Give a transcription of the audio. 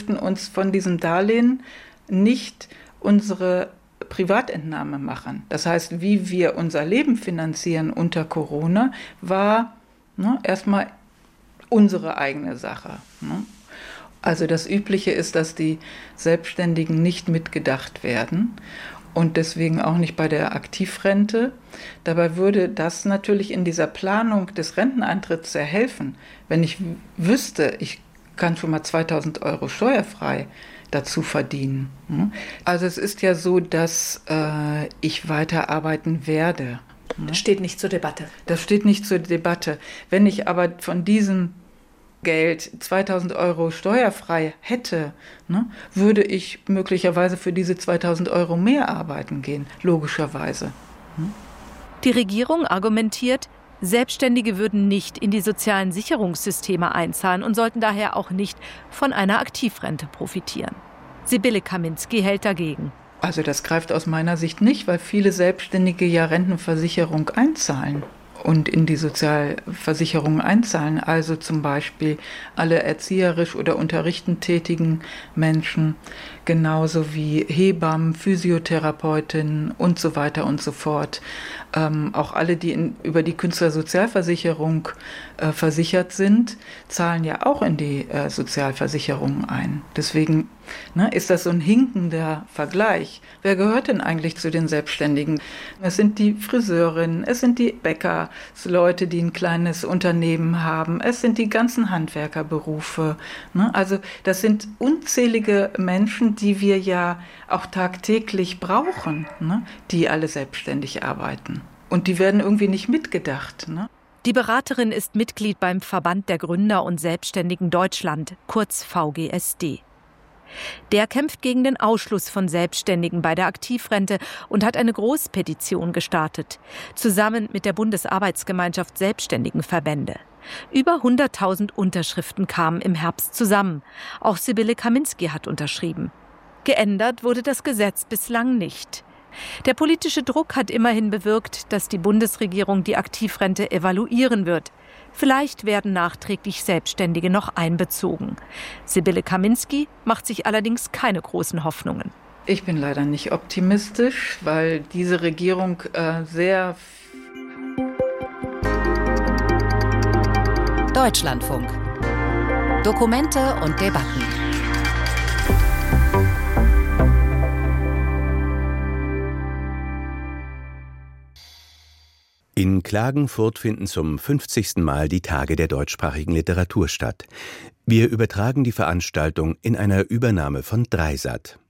dürften uns von diesem Darlehen nicht unsere Privatentnahme machen. Das heißt, wie wir unser Leben finanzieren unter Corona, war erstmal unsere eigene Sache. Also das Übliche ist, dass die Selbstständigen nicht mitgedacht werden und deswegen auch nicht bei der Aktivrente. Dabei würde das natürlich in dieser Planung des Renteneintritts sehr helfen, wenn ich wüsste, ich kann schon mal 2.000 Euro steuerfrei dazu verdienen. Also es ist ja so, dass ich weiterarbeiten werde. Das steht nicht zur Debatte. Das steht nicht zur Debatte. Wenn ich aber von diesem Geld 2.000 Euro steuerfrei hätte, würde ich möglicherweise für diese 2.000 Euro mehr arbeiten gehen, logischerweise. Die Regierung argumentiert, Selbstständige würden nicht in die sozialen Sicherungssysteme einzahlen und sollten daher auch nicht von einer Aktivrente profitieren. Sibylle Kaminski hält dagegen. Also das greift aus meiner Sicht nicht, weil viele Selbstständige ja Rentenversicherung einzahlen und in die Sozialversicherung einzahlen. Also zum Beispiel alle erzieherisch oder unterrichtend tätigen Menschen, genauso wie Hebammen, Physiotherapeutinnen und so weiter und so fort. Auch alle, die über die Künstlersozialversicherung versichert sind, zahlen ja auch in die Sozialversicherung ein. Deswegen ist das so ein hinkender Vergleich. Wer gehört denn eigentlich zu den Selbstständigen? Es sind die Friseurinnen, es sind die Bäckersleute, die ein kleines Unternehmen haben, es sind die ganzen Handwerkerberufe. Also das sind unzählige Menschen, die wir ja auch tagtäglich brauchen, die alle selbstständig arbeiten. Und die werden irgendwie nicht mitgedacht. Die Beraterin ist Mitglied beim Verband der Gründer und Selbstständigen Deutschland, kurz VGSD. Der kämpft gegen den Ausschluss von Selbstständigen bei der Aktivrente und hat eine Großpetition gestartet, zusammen mit der Bundesarbeitsgemeinschaft Selbstständigenverbände. Über 100.000 Unterschriften kamen im Herbst zusammen. Auch Sibylle Kaminski hat unterschrieben. Geändert wurde das Gesetz bislang nicht. Der politische Druck hat immerhin bewirkt, dass die Bundesregierung die Aktivrente evaluieren wird. Vielleicht werden nachträglich Selbstständige noch einbezogen. Sibylle Kaminski macht sich allerdings keine großen Hoffnungen. Ich bin leider nicht optimistisch, weil diese Regierung sehr... Deutschlandfunk. Dokumente und Debatten. In Klagenfurt finden zum 50. Mal die Tage der deutschsprachigen Literatur statt. Wir übertragen die Veranstaltung in einer Übernahme von Dreisat.